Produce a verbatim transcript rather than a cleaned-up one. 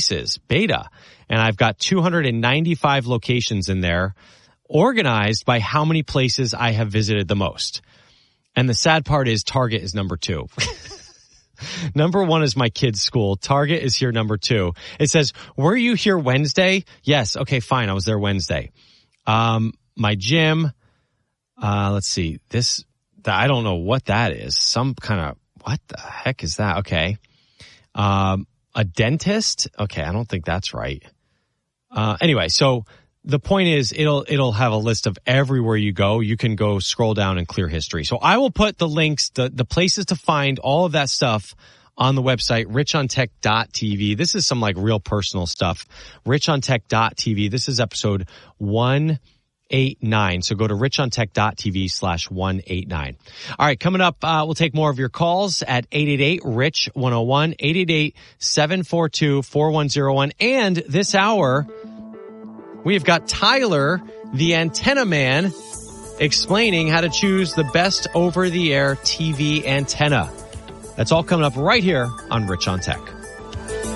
Places beta, and I've got two hundred ninety-five locations in there, organized by how many places I have visited the most. And the sad part is Target is number two. Number one is my kid's school. Target is here number two. It says, were you here Wednesday? Yes. Okay, fine. I was there Wednesday. Um, my gym. Uh, let's see. This, I don't know what that is. Some kind of, what the heck is that? Okay. Um, a dentist. Okay. I don't think that's right. Uh, anyway, so the point is it'll, it'll have a list of everywhere you go. You can go scroll down and clear history. So I will put the links, the, the places to find all of that stuff on the website, rich on tech dot t v. This is some like real personal stuff. rich on tech dot t v. This is episode one eighty-nine. So go to rich on tech dot t v slash one eighty-nine. All right. Coming up, uh, we'll take more of your calls at eight eight eight, R I C H, one oh one, eight eight eight, seven four two, four one oh one. And this hour, we've got Tyler, the antenna man, explaining how to choose the best over-the-air T V antenna. That's all coming up right here on Rich on Tech.